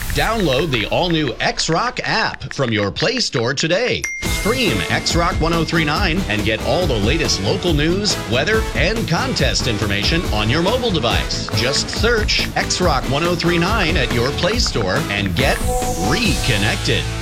Download the all-new X-Rock app from your Play Store today. Stream X-Rock 1039 and get all the latest local news, weather, and contest information on your mobile device. Just search X-Rock 1039 at your Play Store and get reconnected.